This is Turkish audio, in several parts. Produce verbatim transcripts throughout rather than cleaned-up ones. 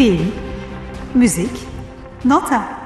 Film, müzik, nota.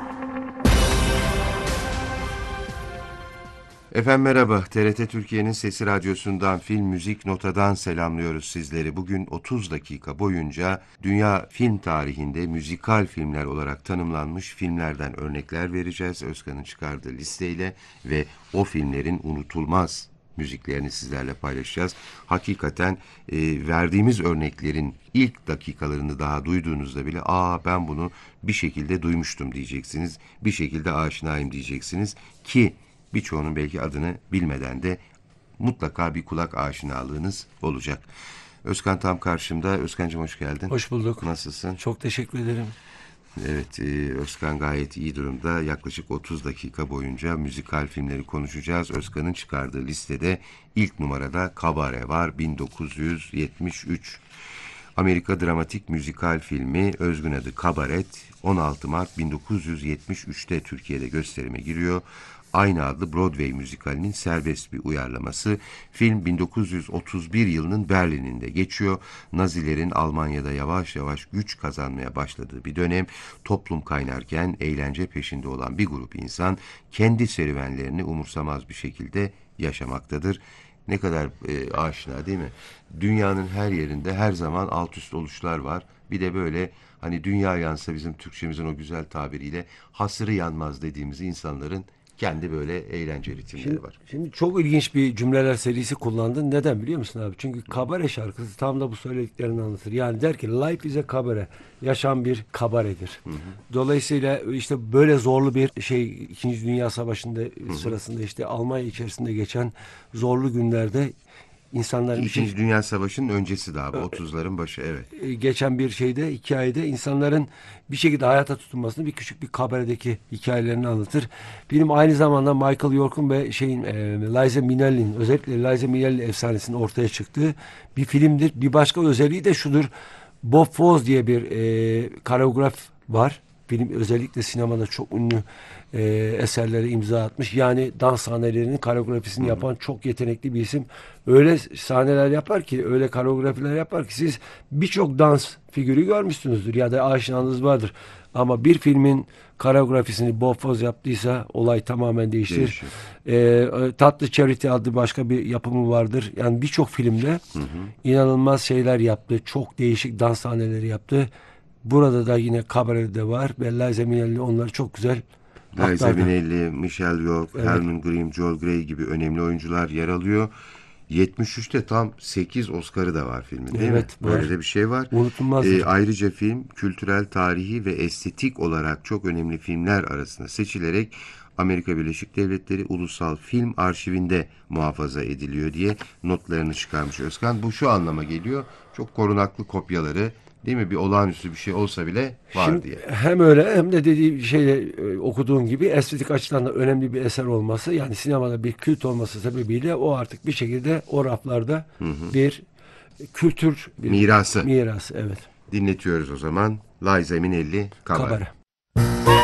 Efendim merhaba, T R T Türkiye'nin Sesi Radyosu'ndan Film Müzik Nota'dan selamlıyoruz sizleri. Bugün otuz dakika boyunca dünya film tarihinde müzikal filmler olarak tanımlanmış filmlerden örnekler vereceğiz. Özkan'ın çıkardığı listeyle ve o filmlerin unutulmaz müziklerini sizlerle paylaşacağız. Hakikaten e, verdiğimiz örneklerin ilk dakikalarını daha duyduğunuzda bile ''Aa ben bunu bir şekilde duymuştum'' diyeceksiniz. Bir şekilde aşinayım diyeceksiniz ki birçoğunun belki adını bilmeden de mutlaka bir kulak aşinalığınız olacak. Özkan tam karşımda. Özkan'cığım hoş geldin. Hoş bulduk. Nasılsın? Çok teşekkür ederim. Evet, e, Özkan gayet iyi durumda. Yaklaşık otuz dakika boyunca müzikal filmleri konuşacağız. Özkan'ın çıkardığı listede ilk numarada Kabare var, bin dokuz yüz yetmiş üç. Amerika dramatik müzikal filmi, özgün adı Kabaret, on altı Mart bin dokuz yüz yetmiş üçte Türkiye'de gösterime giriyor. Aynı adlı Broadway müzikalinin serbest bir uyarlaması. Film bin dokuz yüz otuz bir yılının Berlin'inde geçiyor. Nazilerin Almanya'da yavaş yavaş güç kazanmaya başladığı bir dönem, toplum kaynarken eğlence peşinde olan bir grup insan kendi serüvenlerini umursamaz bir şekilde yaşamaktadır. Ne kadar e, aşina değil mi? Dünyanın her yerinde her zaman alt üst oluşlar var. Bir de böyle hani dünya yansa bizim Türkçemizin o güzel tabiriyle hasırı yanmaz dediğimiz insanların kendi böyle eğlence ritimleri Şimdi, var. şimdi çok ilginç bir cümleler serisi kullandın. Neden biliyor musun abi? Çünkü kabare şarkısı tam da bu söylediklerini anlatır. Yani der ki life is a kabare. Yaşam bir kabaredir. Hı hı. Dolayısıyla işte böyle zorlu bir şey İkinci Dünya Savaşı'nda hı hı. sırasında işte Almanya içerisinde geçen zorlu günlerde İnsanların İkinci şey, Dünya Savaşı'nın öncesi daha bu otuzların başı evet. Geçen bir şeyde hikayede insanların bir şekilde hayata tutunmasını bir küçük bir kabaredeki hikayelerini anlatır. Film aynı zamanda Michael York'un ve şeyin e, Liza Minnelli'nin özellikle Liza Minnelli efsanesinin ortaya çıktığı bir filmdir. Bir başka özelliği de şudur. Bob Fosse diye bir e, koreograf var. Film özellikle sinemada çok ünlü e, eserlere imza atmış. Yani dans sahnelerinin koreografisini Hı-hı. yapan çok yetenekli bir isim. Öyle sahneler yapar ki, öyle koreografiler yapar ki siz birçok dans figürü görmüşsünüzdür ya da aşinanız vardır. Ama bir filmin koreografisini Bob Fosse yaptıysa olay tamamen değişir. E, Tatlı Charity adlı başka bir yapımı vardır. Yani birçok filmde Hı-hı. inanılmaz şeyler yaptı. Çok değişik dans sahneleri yaptı. Burada da yine Kabare'de var ve Liza Minnelli onları çok güzel aktardı. Liza Minnelli, Michelle Yeoh, evet. Herman Grimm, Joel Grey gibi önemli oyuncular yer alıyor. yetmiş üçte tam sekiz Oscar'ı da var filmin değil evet, mi? Böyle var. de bir şey var. Unutulmazdır. Ee, ayrıca film kültürel, tarihi ve estetik olarak çok önemli filmler arasında seçilerek Amerika Birleşik Devletleri Ulusal Film Arşivinde muhafaza ediliyor diye notlarını çıkarmış Özkan. Bu şu anlama geliyor. Çok korunaklı kopyaları değil mi? Bir olağanüstü bir şey olsa bile var Şimdi, diye. Hem öyle hem de dediği şeyle e, okuduğun gibi estetik açıdan da önemli bir eser olması, yani sinemada bir kült olması sebebiyle o artık bir şekilde o raflarda hı hı. bir kültür bir mirası. Mirası evet. Dinletiyoruz o zaman. Liza Minnelli, Kabare. Kabare.